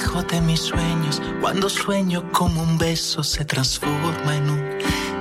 lejos de mis sueños, cuando sueño como un beso se transforma en un